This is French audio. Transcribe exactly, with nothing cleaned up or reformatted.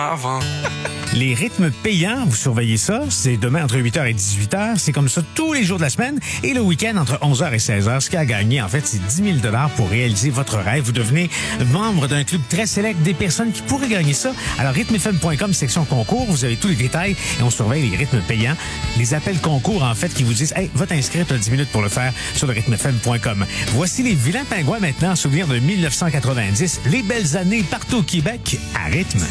avant. Les rythmes payants, vous surveillez ça, c'est demain entre huit heures et dix-huit heures. C'est comme ça tous les jours de la semaine. Et le week-end entre onze heures et seize heures. Ce qu'il y a à gagner, en fait, c'est dix mille dollars pour réaliser votre rêve. Vous devenez membre d'un club très sélect des personnes qui pourraient gagner ça. Alors, rythme f m point com, section concours, vous avez tous les détails et on surveille les rythmes payants. Les appels concours, en fait, qui vous disent « Hey, va t'inscrire, tu as dix minutes pour le faire sur le rythme f m point com. » Voici les vilains pingouins maintenant, souvenir de mille neuf cent quatre-vingt-dix. Les belles années partout au Québec à rythme.